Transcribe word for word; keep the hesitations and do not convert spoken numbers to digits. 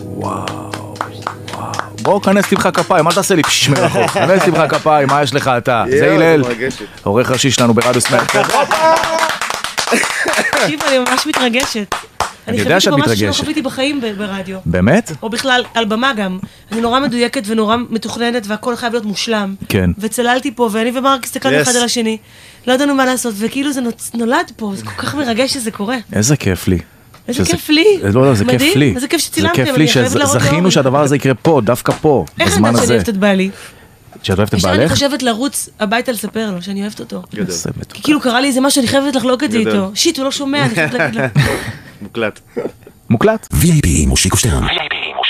וואו, וואו. בואו, כנס למך כפיים, אל תעשה לי פשש מרחוק. כנס למך כפיים, מה יש לך אתה? זה הלל, עורך ראשי שלנו ברדיו סמאק. תקשיב, אני ממש מתרגשת. אני יודע שאת מתרגשת. אני חוויתי פה משהו שלא חוויתי בחיים ברדיו. באמת? או בכלל, על במה גם. אני נורא מדויקת ונורא מתוכננת, והכל חייב להיות מושלם. כן. וצללתי פה, ואני ומרק הסתכלנו אחד על השני. לא ידענו מה לעשות, וכאילו זה נולד פה, זה כל כך מרגש שזה קורה. איזה כיף לי. איזה כיף לי. לא, לא, זה כיף לי. איזה כיף שצילמתם. זה כיף לי שזכינו שהדבר הזה יקרה פה, דווקא פה, בזמן הזה. איך אני יודעת שאני אוהבת את בעלי? שאת אוהבת את בעלך? אני חושבת לרוץ הביתה לספר לו שאני אוהבת אותו. כי כאילו קרה לי איזה משהו, אני חייבת לחלוק את זה איתו. שיט, הוא לא שומע, אני חייבת להגיד לו. מוקלט. מוקלט. וי איי פי מושיקו שטרן.